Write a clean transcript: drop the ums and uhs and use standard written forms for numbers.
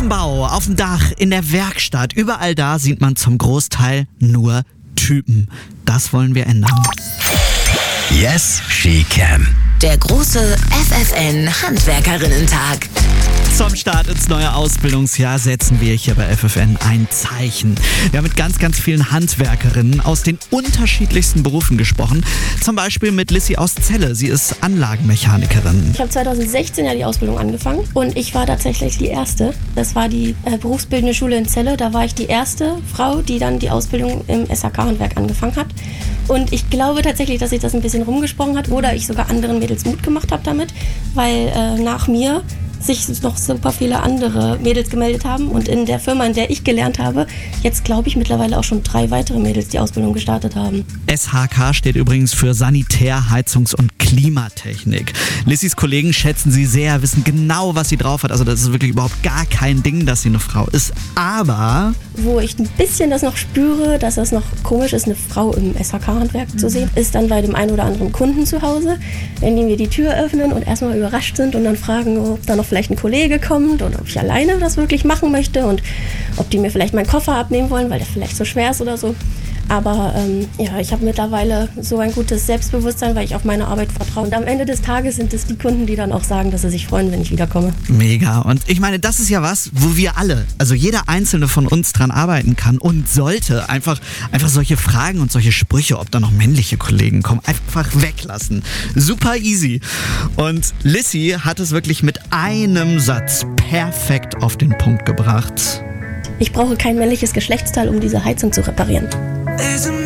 dem Bau, auf dem Dach, in der Werkstatt, überall da sieht man zum Großteil nur Typen. Das wollen wir ändern. Yes, she can. Der große FFN Handwerkerinnentag. Zum Start ins neue Ausbildungsjahr setzen wir hier bei FFN ein Zeichen. Wir haben mit ganz, ganz vielen Handwerkerinnen aus den unterschiedlichsten Berufen gesprochen. Zum Beispiel mit Lissy aus Celle. Sie ist Anlagenmechanikerin. Ich habe 2016 ja die Ausbildung angefangen und ich war tatsächlich die Erste. Das war die berufsbildende Schule in Celle. Da war ich die erste Frau, die dann die Ausbildung im SHK-Handwerk angefangen hat. Und ich glaube tatsächlich, dass sich das ein bisschen rumgesprochen hat oder ich sogar anderen Mädels Mut gemacht habe damit, weil nach mir sich noch super viele andere Mädels gemeldet haben und in der Firma, in der ich gelernt habe, jetzt glaube ich mittlerweile auch schon 3 weitere Mädels die Ausbildung gestartet haben. SHK steht übrigens für Sanitär-, Heizungs- und Klimatechnik. Lissys Kollegen schätzen sie sehr, wissen genau, was sie drauf hat. Also das ist wirklich überhaupt gar kein Ding, dass sie eine Frau ist. Aber wo ich ein bisschen das noch spüre, dass das noch komisch ist, eine Frau im SHK-Handwerk zu sehen, ist dann bei dem einen oder anderen Kunden zu Hause, wenn die mir die Tür öffnen und erstmal überrascht sind und dann fragen, ob da noch vielleicht ein Kollege kommt oder ob ich alleine das wirklich machen möchte und ob die mir vielleicht meinen Koffer abnehmen wollen, weil der vielleicht so schwer ist oder so. Aber ich habe mittlerweile so ein gutes Selbstbewusstsein, weil ich auf meine Arbeit vertraue. Und am Ende des Tages sind es die Kunden, die dann auch sagen, dass sie sich freuen, wenn ich wiederkomme. Mega. Und ich meine, das ist ja was, wo wir alle, also jeder Einzelne von uns dran arbeiten kann und sollte einfach solche Fragen und solche Sprüche, ob da noch männliche Kollegen kommen, einfach weglassen. Super easy. Und Lissy hat es wirklich mit einem Satz perfekt auf den Punkt gebracht. Ich brauche kein männliches Geschlechtsteil, um diese Heizung zu reparieren.